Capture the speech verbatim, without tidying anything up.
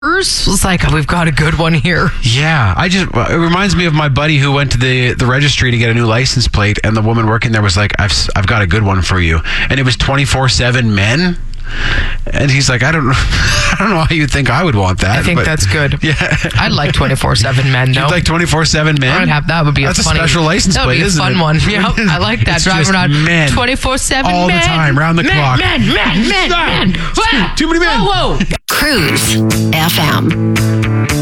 was like, oh, we've got a good one here. Yeah, I just it reminds me of my buddy who went to the, the registry to get a new license plate, and the woman working there was like, I've I've got a good one for you, and it was twenty-four seven men, and he's like, I don't know, I don't know how you think I would want that. I think but, that's good. Yeah, I'd like twenty-four seven men. No, you'd like twenty-four seven men. I'd have that. Would be that's a, a funny, special license that would plate, be a isn't fun it? one. Yep, I like that. It's Driving just around men. twenty-four seven all men. the time, round the men, clock. Men, men, men, men, men. Too many men. Whoa, whoa. Cruise F M.